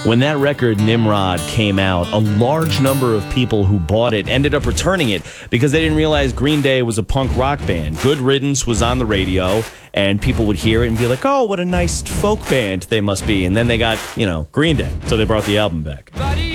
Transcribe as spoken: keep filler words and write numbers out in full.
When that record, Nimrod, came out, a large number of people who bought it ended up returning it because they didn't realize Green Day was a punk rock band. Good Riddance was on the radio, and people would hear it and be like, oh, what a nice folk band they must be. And then they got, you know, Green Day, so they brought the album back.